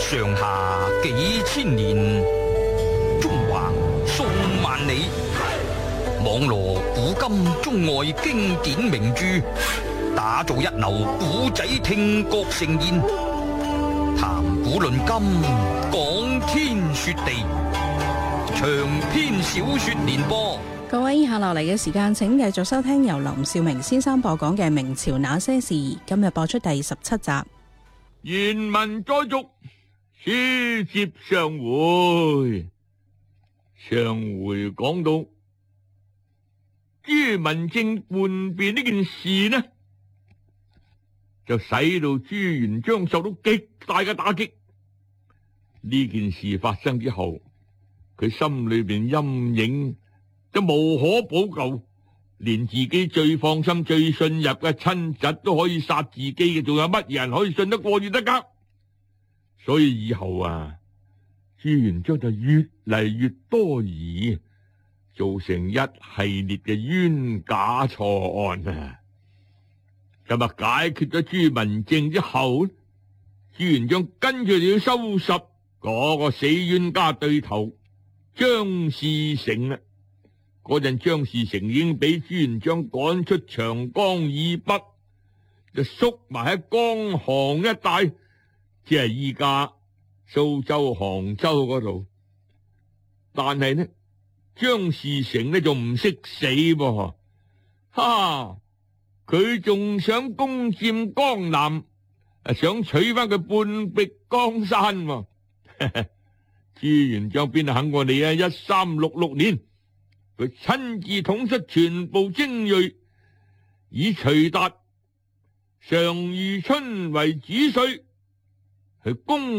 上下幾千年，中橫數萬里，網羅古今中外經典名著，打造一流古仔聽覺盛宴，談古論今，講天說地，長篇小說連播。 各位下落嚟嘅時間，請繼續收聽由林兆明先生播講嘅《明朝那些事》，今日播出第17集。 原文再續，書接上回。上回講到朱文正叛變呢件事呢，就使到朱元璋受到極大嘅打擊。呢件事發生之後，佢心裏邊陰影就無可補救，連自己最放心、最信任嘅親侄都可以殺自己嘅，仲有乜嘢人可以信得過住得噶？所以以後啊，朱元璋就越嚟越多疑，造成一系列嘅冤假錯案啊！今日解決咗朱文正之後，朱元璋跟住就要收拾嗰個死冤家對頭張士誠啦。嗰陣張士誠已經俾朱元璋趕出長江以北，就縮埋喺江杭一帶，即係依家蘇州、杭州嗰度。但係呢，張士誠呢仲唔識死噃，佢仲想攻佔江南，想取翻佢半壁江山喎。朱元璋邊度肯過你啊！1366年。佢親自統率全部精銳，以徐達、常遇春為主帥去攻